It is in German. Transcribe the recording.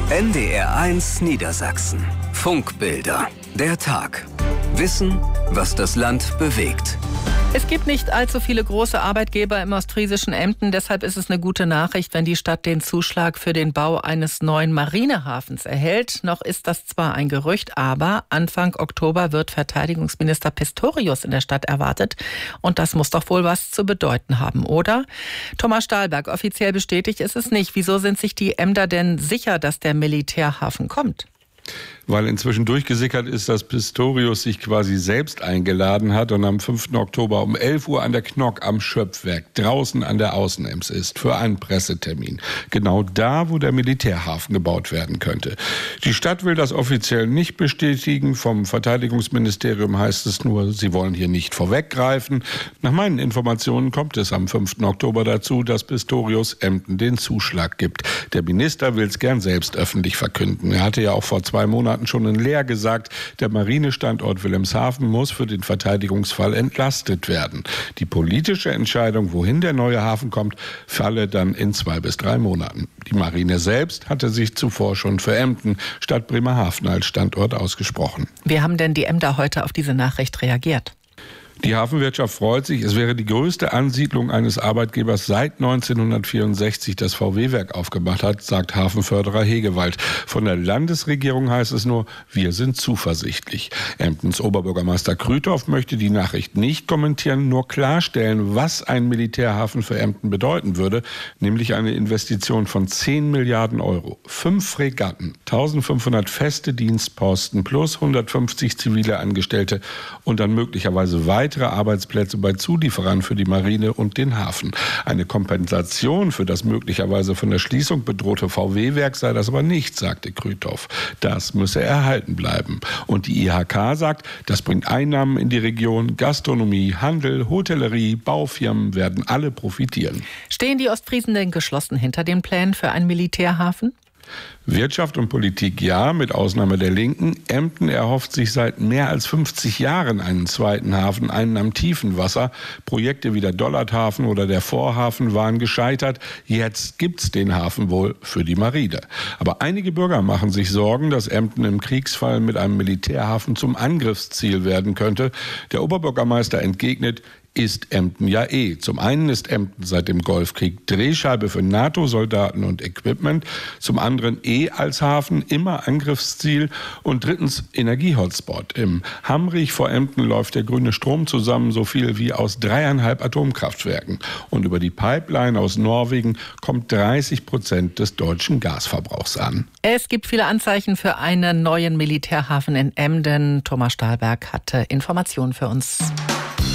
NDR1 Niedersachsen. Funkbilder. Der Tag. Wissen, was das Land bewegt. Es gibt nicht allzu viele große Arbeitgeber im ostfriesischen Emden. Deshalb ist es eine gute Nachricht, wenn die Stadt den Zuschlag für den Bau eines neuen Marinehafens erhält. Noch ist das zwar ein Gerücht, aber Anfang Oktober wird Verteidigungsminister Pistorius in der Stadt erwartet. Und das muss doch wohl was zu bedeuten haben, oder? Thomas Stahlberg, offiziell bestätigt ist es nicht. Wieso sind sich die Emder denn sicher, dass der Militärhafen kommt? Weil inzwischen durchgesickert ist, dass Pistorius sich quasi selbst eingeladen hat und am 5. Oktober um 11 Uhr an der Knock am Schöpfwerk draußen an der Außenems ist für einen Pressetermin. Genau da, wo der Militärhafen gebaut werden könnte. Die Stadt will das offiziell nicht bestätigen. Vom Verteidigungsministerium heißt es nur, sie wollen hier nicht vorweggreifen. Nach meinen Informationen kommt es am 5. Oktober dazu, dass Pistorius Emden den Zuschlag gibt. Der Minister will es gern selbst öffentlich verkünden. Er hatte ja auch vor 2 Monaten schon in Leer gesagt, der Marinestandort Wilhelmshaven muss für den Verteidigungsfall entlastet werden. Die politische Entscheidung, wohin der neue Hafen kommt, falle dann in 2 bis 3 Monaten. Die Marine selbst hatte sich zuvor schon für Emden statt Bremerhaven als Standort ausgesprochen. Wie haben denn die Emder heute auf diese Nachricht reagiert? Die Hafenwirtschaft freut sich. Es wäre die größte Ansiedlung eines Arbeitgebers seit 1964, das VW-Werk aufgemacht hat, sagt Hafenförderer Hegewald. Von der Landesregierung heißt es nur, wir sind zuversichtlich. Emdens Oberbürgermeister Krüthoff möchte die Nachricht nicht kommentieren, nur klarstellen, was ein Militärhafen für Emden bedeuten würde, nämlich eine Investition von 10 Milliarden Euro. 5 Fregatten, 1500 feste Dienstposten plus 150 zivile Angestellte und dann möglicherweise weitere Arbeitsplätze bei Zulieferern für die Marine und den Hafen. Eine Kompensation für das möglicherweise von der Schließung bedrohte VW-Werk sei das aber nicht, sagte Krüthoff. Das müsse erhalten bleiben. Und die IHK sagt, das bringt Einnahmen in die Region. Gastronomie, Handel, Hotellerie, Baufirmen werden alle profitieren. Stehen die Ostfriesen denn geschlossen hinter den Plänen für einen Militärhafen? Wirtschaft und Politik ja, mit Ausnahme der Linken. Emden erhofft sich seit mehr als 50 Jahren einen zweiten Hafen, einen am tiefen Wasser. Projekte wie der Dollardhafen oder der Vorhafen waren gescheitert. Jetzt gibt's den Hafen wohl für die Marine. Aber einige Bürger machen sich Sorgen, dass Emden im Kriegsfall mit einem Militärhafen zum Angriffsziel werden könnte. Der Oberbürgermeister entgegnet, ist Emden ja eh. Zum einen ist Emden seit dem Golfkrieg Drehscheibe für NATO-Soldaten und Equipment, zum anderen als Hafen immer Angriffsziel und drittens Energie-Hotspot. Im Hamrich vor Emden läuft der grüne Strom zusammen, so viel wie aus 3,5 Atomkraftwerken. Und über die Pipeline aus Norwegen kommt 30% des deutschen Gasverbrauchs an. Es gibt viele Anzeichen für einen neuen Militärhafen in Emden. Thomas Stahlberg hatte Informationen für uns.